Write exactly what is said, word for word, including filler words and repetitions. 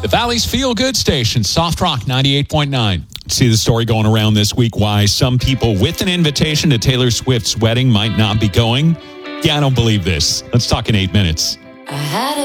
The Valley's Feel Good Station, Soft Rock ninety-eight point nine. See the story going around this week why some people with an invitation to Taylor Swift's wedding might not be going? Yeah, I don't believe this. Let's talk in eight minutes. I had